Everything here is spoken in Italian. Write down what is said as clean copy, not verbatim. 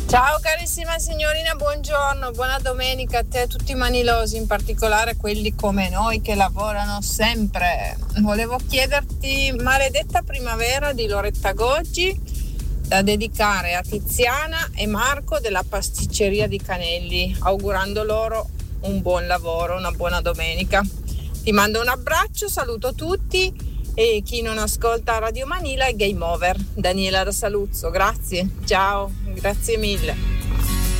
Ciao carissima signorina, buongiorno, buona domenica a te e a tutti i manilosi, in particolare quelli come noi che lavorano sempre. Volevo chiederti Maledetta primavera di Loretta Goggi, da dedicare a Tiziana e Marco della pasticceria di Canelli, augurando loro un buon lavoro, una buona domenica. Ti mando un abbraccio, saluto tutti e chi non ascolta Radio Manila è Game Over. Daniela da Saluzzo, grazie, ciao, grazie mille.